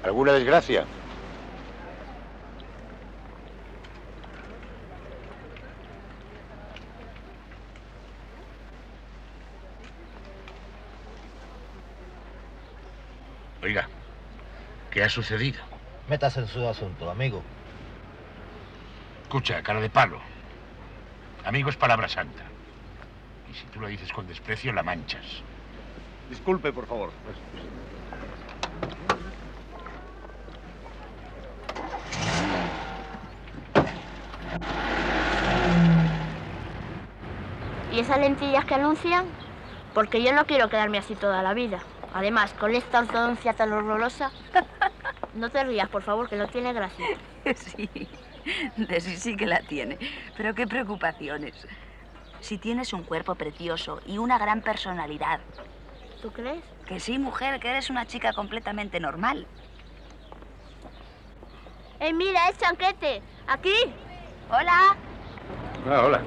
¿Alguna desgracia? Oiga, ¿qué ha sucedido? Métase en su asunto, amigo. Escucha, cara de palo. Amigo es palabra santa. Y si tú lo dices con desprecio, la manchas. Disculpe, por favor. ¿Y esas lentillas que anuncian? Porque yo no quiero quedarme así toda la vida. Además, con esta ortodoncia tan horrorosa... No te rías, por favor, que no tiene gracia. Sí, de sí que la tiene. Pero qué preocupaciones. Si tienes un cuerpo precioso y una gran personalidad. ¿Tú crees? Que sí, mujer, que eres una chica completamente normal. Mira, es Chanquete. Aquí. Hola. Ah, hola.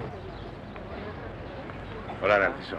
Hola, Narciso.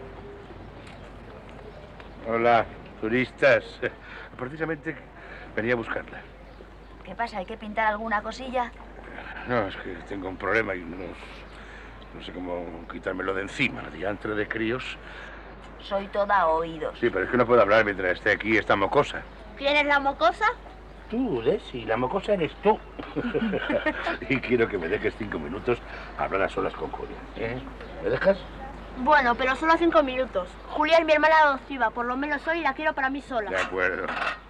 Hola, turistas. Precisamente venía a buscarla. ¿Qué pasa? ¿Hay que pintar alguna cosilla? No, es que tengo un problema y no sé cómo quitármelo de encima. Diantre de críos. Soy toda oídos. Sí, pero es que no puedo hablar mientras esté aquí esta mocosa. ¿Quién es la mocosa? Tú, Desi, la mocosa eres tú. Y quiero que me dejes 5 minutos a hablar a solas con Julia. ¿Me dejas? Bueno, pero solo 5 minutos. Julia es mi hermana adoptiva. Por lo menos hoy la quiero para mí sola. De acuerdo.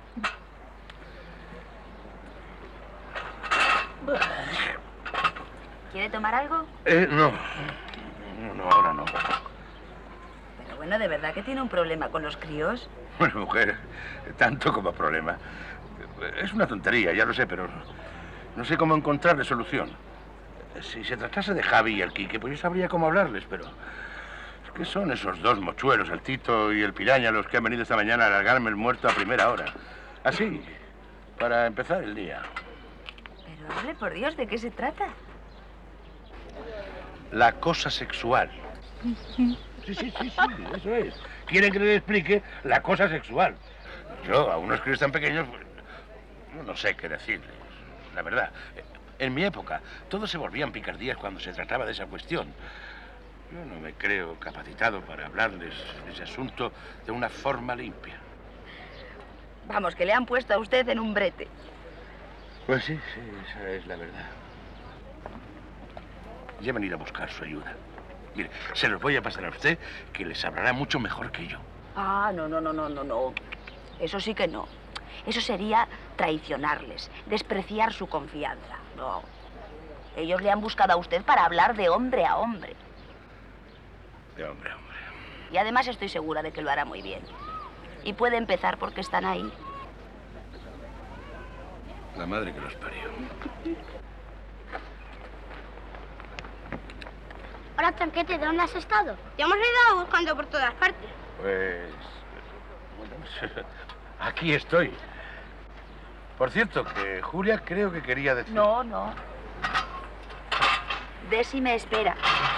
¿Quiere tomar algo? No. No, ahora no. Pero bueno, ¿de verdad que tiene un problema con los críos? Bueno, mujer, tanto como problema. Es una tontería, ya lo sé, pero no sé cómo encontrarle solución. Si se tratase de Javi y el Quique, pues yo sabría cómo hablarles, pero... Es que son esos dos mochuelos, el Tito y el Piraña, los que han venido esta mañana a alargarme el muerto a primera hora. Así, para empezar el día. Pero hable por Dios, ¿de qué se trata? La cosa sexual. Sí, eso es. Quieren que les explique la cosa sexual. Yo, a unos críos tan pequeños, pues, yo no sé qué decirles. La verdad, en mi época, todo se volvían picardías cuando se trataba de esa cuestión. Yo no me creo capacitado para hablarles de ese asunto de una forma limpia. Vamos, que le han puesto a usted en un brete. Pues sí, esa es la verdad. Ya he venido a buscar su ayuda. Mire, se los voy a pasar a usted, que les hablará mucho mejor que yo. Ah, no. Eso sí que no. Eso sería traicionarles, despreciar su confianza. No. Ellos le han buscado a usted para hablar de hombre a hombre. De hombre a hombre. Y además estoy segura de que lo hará muy bien. Y puede empezar porque están ahí. La madre que los parió. Hola, Chanquete, ¿de dónde has estado? Te hemos ido buscando por todas partes. Pues... bueno, aquí estoy. Por cierto, que Julia creo que quería decir... No. Desi me espera.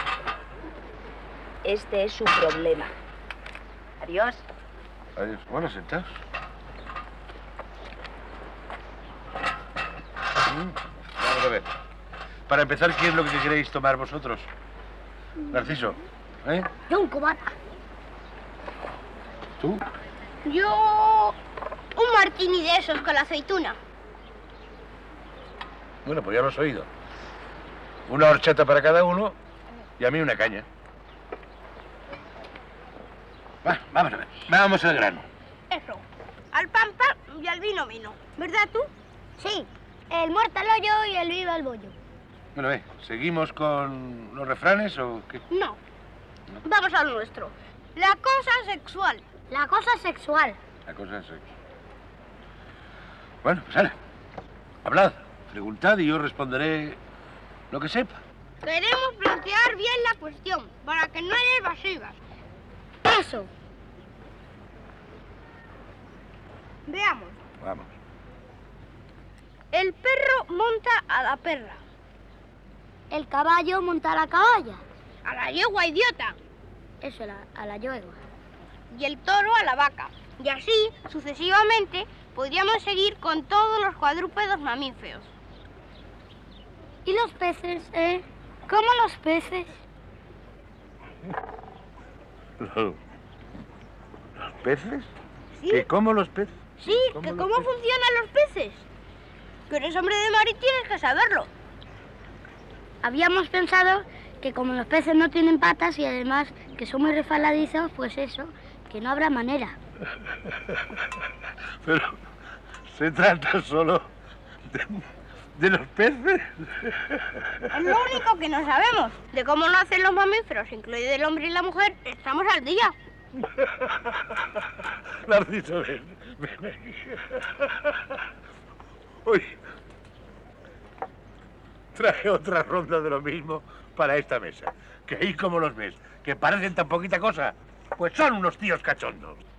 Este es su problema. Adiós. Adiós. Bueno, sentaos. Vamos a ver. Para empezar, ¿qué es lo que queréis tomar vosotros? Narciso, ¿eh? Yo un cubata. ¿Tú? Yo... un martini de esos con la aceituna. Bueno, pues ya lo has oído. Una horchata para cada uno y a mí una caña. Vamos a ver. Vamos al grano. Eso. Al pan y al vino vino. ¿Verdad tú? Sí. El muerto al hoyo y el vivo al bollo. Bueno, ¿seguimos con los refranes o qué? No. Vamos al nuestro. La cosa sexual. La cosa sexual. La cosa es... Bueno, pues ahora. Hablad, preguntad y yo responderé lo que sepa. Queremos plantear bien la cuestión, para que no eres evasivas. Eso. Veamos. Vamos. El perro monta a la perra. El caballo monta a la caballa. A la yegua, idiota. Eso, a la yegua. Y el toro a la vaca. Y así, sucesivamente, podríamos seguir con todos los cuadrúpedos mamíferos. ¿Y los peces, ¿Cómo los peces? ¿Los peces? Sí. ¿Que cómo los peces? Sí, que cómo funcionan los peces. Que eres hombre de mar y tienes que saberlo. Habíamos pensado que como los peces no tienen patas y además que son muy resbaladizos, pues eso, que no habrá manera. Pero se trata solo de los peces. Es lo único que no sabemos. De cómo nacen los mamíferos, incluido el hombre y la mujer, estamos al día. Narciso, ven aquí. Uy, traje otra ronda de lo mismo para esta mesa. Que ahí como los ves, que parecen tan poquita cosa, pues son unos tíos cachondos.